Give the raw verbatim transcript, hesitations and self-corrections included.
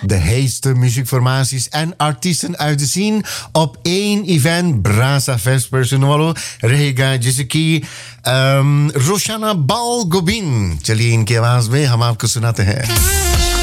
de heetste muziekformaties en artiesten uit de scene op één event. Brasa Fest Personolo, रहेगा जैसे कि रोशाना बाल गोबिन. चलिए इनके आवाज में हम आपको सुनाते हैं.